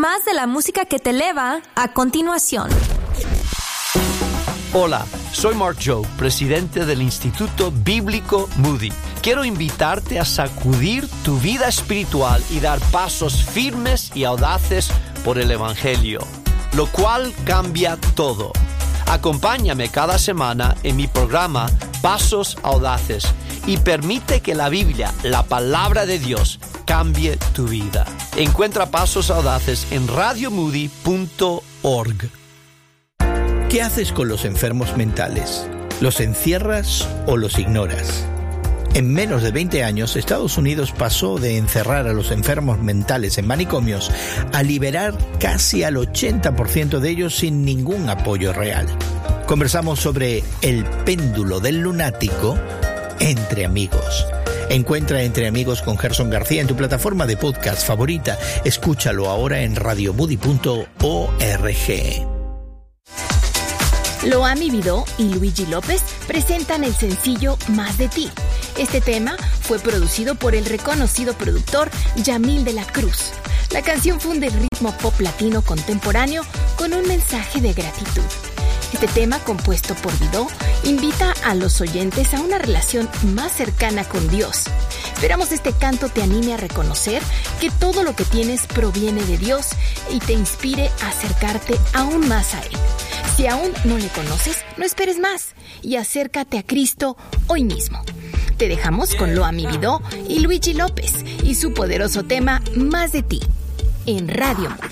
Más de la música que te eleva a continuación. Hola, soy Mark Jobe, presidente del Instituto Bíblico Moody. Quiero invitarte a sacudir tu vida espiritual y dar pasos firmes y audaces por el Evangelio, lo cual cambia todo. Acompáñame cada semana en mi programa Pasos Audaces y permite que la Biblia, la palabra de Dios, cambie tu vida. Encuentra Pasos Audaces en radiomoody.org. ¿Qué haces con los enfermos mentales? ¿Los encierras o los ignoras? En menos de 20 años, Estados Unidos pasó de encerrar a los enfermos mentales en manicomios a liberar casi al 80% de ellos sin ningún apoyo real. Conversamos sobre el péndulo del lunático entre amigos. Encuentra Entre Amigos con Gerson García en tu plataforma de podcast favorita. Escúchalo ahora en radiomoody.org. Loami Vidó y Luigi López presentan el sencillo Más de ti. Este tema fue producido por el reconocido productor Yamil de la Cruz. La canción funde el ritmo pop latino contemporáneo con un mensaje de gratitud. Este tema, compuesto por Vidó, invita a los oyentes a una relación más cercana con Dios. Esperamos este canto te anime a reconocer que todo lo que tienes proviene de Dios y te inspire a acercarte aún más a Él. Si aún no le conoces, no esperes más y acércate a Cristo hoy mismo. Te dejamos con Loami Vidó y Luigi López y su poderoso tema Más de ti en Radio Moody.